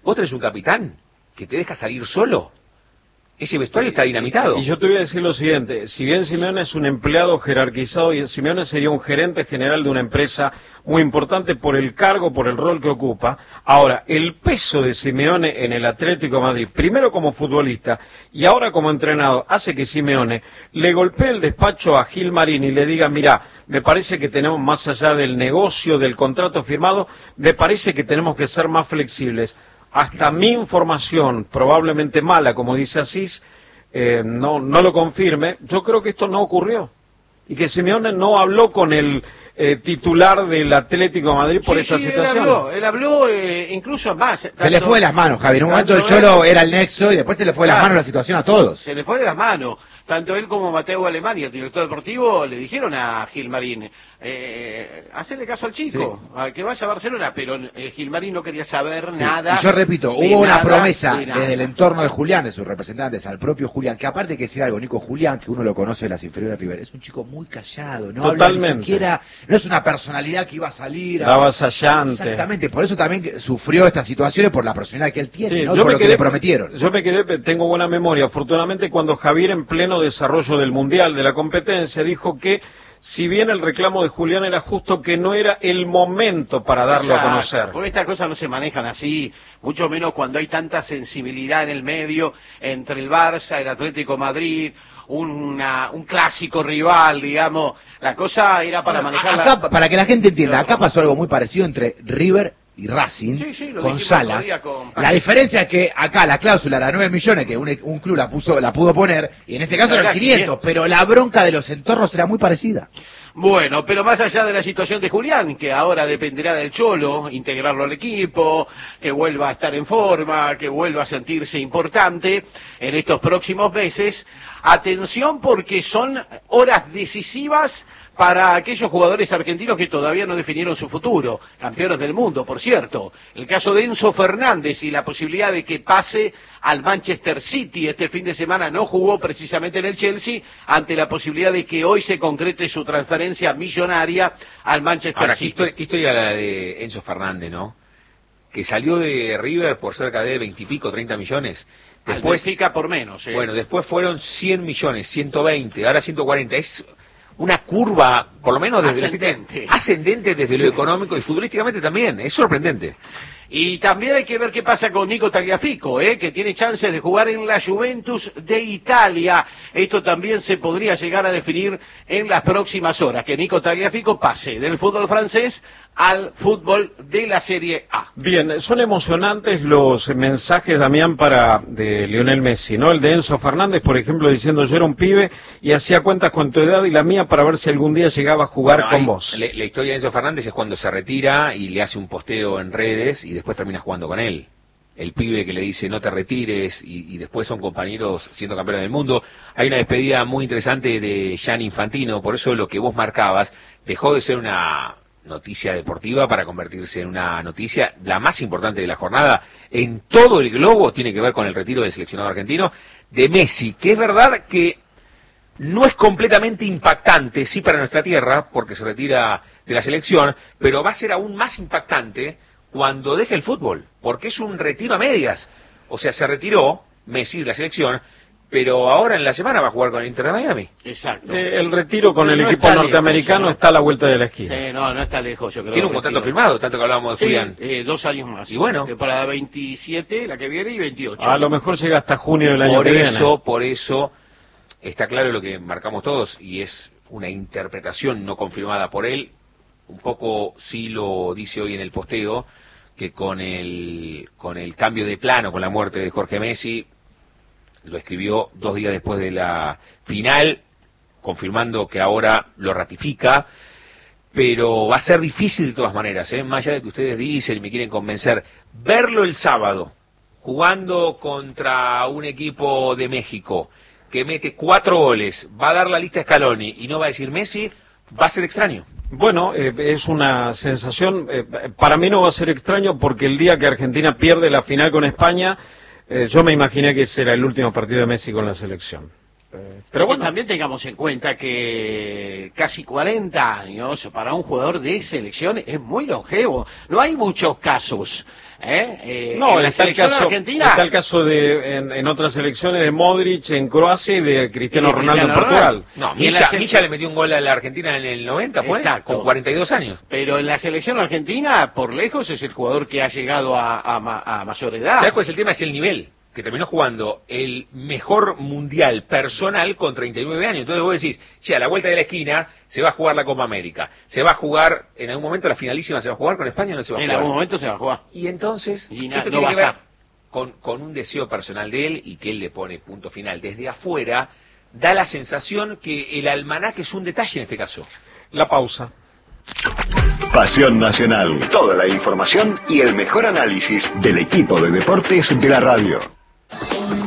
Vos tenés un capitán que te deja salir solo. Ese vestuario está dinamitado. Y yo te voy a decir lo siguiente, si bien Simeone es un empleado jerarquizado, y Simeone sería un gerente general de una empresa muy importante por el cargo, por el rol que ocupa, ahora, el peso de Simeone en el Atlético de Madrid, primero como futbolista y ahora como entrenador, hace que Simeone le golpee el despacho a Gilmarín y le diga, mirá, me parece que tenemos, más allá del negocio, del contrato firmado, me parece que tenemos que ser más flexibles. Hasta mi información, probablemente mala, como dice Asís, no lo confirme. Yo creo que esto no ocurrió. Y que Simeone no habló con el titular del Atlético de Madrid por esta situación. Él habló incluso más. Se le fue de las manos, Javier. En un momento el Cholo era el nexo y después se le fue de las manos la situación a todos. Se le fue de las manos. Tanto él como Mateo Alemania, el director deportivo, le dijeron a Gilmarín, hacerle caso al chico, a que vaya a Barcelona, pero Gilmarín no quería saber nada. Y yo repito, hubo una promesa desde el entorno de Julián, de sus representantes, al propio Julián, que aparte hay que decir algo, Nico Julián, que uno lo conoce de las inferiores de River, es un chico muy callado, no habla ni siquiera, no es una personalidad que iba a salir. Avasallante. Exactamente, por eso también sufrió estas situaciones por la personalidad que él tiene, sí, ¿no? Por lo que le prometieron. Yo me quedé, tengo buena memoria, afortunadamente cuando Javier en pleno desarrollo del Mundial, de la competencia, dijo que si bien el reclamo de Julián era justo, que no era el momento para darlo a conocer. Porque estas cosas no se manejan así, mucho menos cuando hay tanta sensibilidad en el medio entre el Barça, el Atlético de Madrid, un clásico rival, digamos. La cosa era para manejarla. Acá, para que la gente entienda, acá pasó algo muy parecido entre River y Racing, con Salas. La diferencia es que acá la cláusula era 9 millones, que un club la pudo poner, y en ese caso eran 500, pero la bronca de los entornos era muy parecida. Bueno, pero más allá de la situación de Julián, que ahora dependerá del Cholo, integrarlo al equipo, que vuelva a estar en forma, que vuelva a sentirse importante en estos próximos meses, atención porque son horas decisivas para aquellos jugadores argentinos que todavía no definieron su futuro, campeones del mundo, por cierto. El caso de Enzo Fernández y la posibilidad de que pase al Manchester City este fin de semana, no jugó precisamente en el Chelsea, ante la posibilidad de que hoy se concrete su transferencia millonaria al Manchester City. ¿Qué historia la de Enzo Fernández, no? Que salió de River por cerca de 20 y pico, 30 millones. Después Benfica por menos. Bueno, después fueron 100 millones, 120, ahora 140. Es una curva, por lo menos desde ascendente desde lo económico y futbolísticamente también, es sorprendente. Y también hay que ver qué pasa con Nico Tagliafico, que tiene chances de jugar en la Juventus de Italia. Esto también se podría llegar a definir en las próximas horas, que Nico Tagliafico pase del fútbol francés al fútbol de la Serie A. Bien, son emocionantes los mensajes, Damián, de Lionel Messi, ¿no? El de Enzo Fernández, por ejemplo, diciendo yo era un pibe y hacía cuentas con tu edad y la mía para ver si algún día llegaba a jugar con vos. La historia de Enzo Fernández es cuando se retira y le hace un posteo en redes y después termina jugando con él. El pibe que le dice no te retires y después son compañeros siendo campeones del mundo. Hay una despedida muy interesante de Gianni Infantino, por eso lo que vos marcabas dejó de ser una noticia deportiva para convertirse en una noticia, la más importante de la jornada en todo el globo, tiene que ver con el retiro del seleccionado argentino de Messi, que es verdad que no es completamente impactante, sí para nuestra tierra, porque se retira de la selección, pero va a ser aún más impactante cuando deje el fútbol, porque es un retiro a medias. O sea, se retiró Messi de la selección, pero ahora en la semana va a jugar con el Inter de Miami. Exacto. El retiro con el equipo norteamericano está a la vuelta de la esquina. No está lejos, yo creo. Tiene un contrato firmado, tanto que hablábamos de Julián. 2 años más. Y bueno. Para 27, la que viene, y 28. A lo mejor llega hasta junio del año que viene. Por eso, está claro lo que marcamos todos, y es una interpretación no confirmada por él. Un poco sí lo dice hoy en el posteo, que con el cambio de plano, con la muerte de Jorge Messi, lo escribió 2 días después de la final, confirmando que ahora lo ratifica, pero va a ser difícil de todas maneras, más allá de que ustedes dicen y me quieren convencer, verlo el sábado, jugando contra un equipo de México, que mete 4 goles, va a dar la lista a Scaloni y no va a decir Messi, va a ser extraño. Bueno, es una sensación, para mí no va a ser extraño porque el día que Argentina pierde la final con España, yo me imaginé que ese era el último partido de Messi con la selección. Pero bueno, también tengamos en cuenta que casi 40 años para un jugador de selección es muy longevo. No hay muchos casos. No, está el caso de en otras selecciones de Modric en Croacia y de Cristiano Ronaldo en Portugal. No, Micha le metió un gol a la Argentina en el 90, ¿fue? Exacto. Con 42 años. Pero en la selección argentina, por lejos, es el jugador que ha llegado a mayor edad. ¿Sabes cuál es el tema? Es el nivel. Que terminó jugando el mejor mundial personal con 39 años. Entonces vos decís, a la vuelta de la esquina se va a jugar la Copa América. Se va a jugar, en algún momento la finalísima se va a jugar con España o no se va a jugar. En algún momento se va a jugar. Y entonces, esto no tiene que ver con un deseo personal de él y que él le pone punto final. Desde afuera da la sensación que el almanaque es un detalle en este caso. La pausa. Pasión Nacional. Toda la información y el mejor análisis del equipo de deportes de la radio.